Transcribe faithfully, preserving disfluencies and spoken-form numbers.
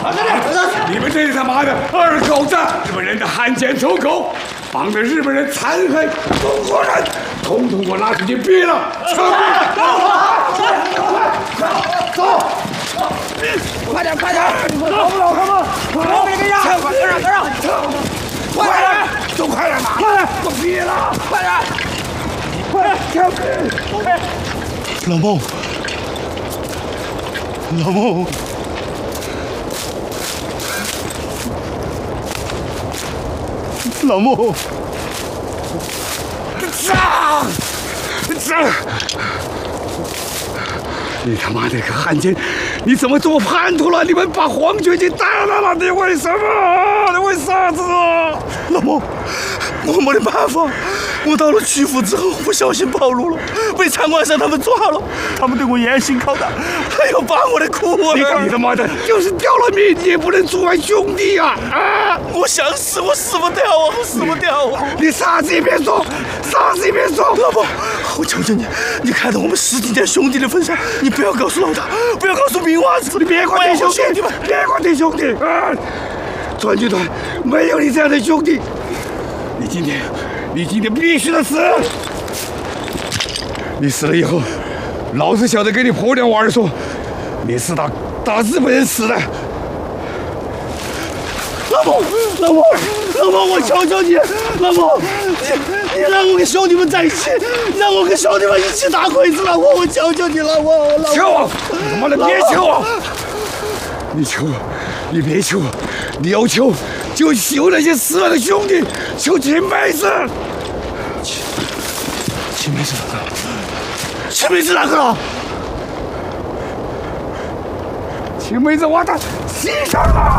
好的，好的。你们这是他妈的二狗子！日本人的汉奸走狗，帮着日本人残害中国人，统统给我拉出去毙了！撤走！走！快点，快点！走不了，他们！我没跟上！快让，快让！快点！都快点嘛！快点！都毙了！快点！快点！快！ 老孟，老孟。 老孟， 上！上！你他妈的个汉奸，你怎么做叛徒了？你们把黄觉给带来了，你为什么？你为啥子？ 老孟，我没得办法。我到了曲阜之后，不小心暴露了，被参观上他们抓了，他们对我严刑拷打，还要扒我的裤儿。 你你他妈的，就是掉了命，你也不能出卖兄弟呀！啊！ 我想死，我死不掉啊，我死不掉啊！ 你啥子也别说，啥子也别说， 老孟，我求求你，你看到我们十几年兄弟的份上，你不要告诉老大，不要告诉明娃子， 你别管弟兄弟们，别管弟兄弟啊！川剧团没有你这样的兄弟，你今天。 你今天必须得死！你死了以后，老子晓得给你婆娘娃儿说，你是打打日本人死的。 老孟，老孟，老孟，我求求你，老孟，你你让我跟兄弟们在一起，让我跟兄弟们一起打鬼子，老孟，我求求你，老孟，老孟， 求我！你他妈的别求我！你求我，你别求我，你要求就求那些死了的兄弟，求秦妹子。 秦妹子哪个？秦妹子哪个了？ 秦妹子，我的牺牲了。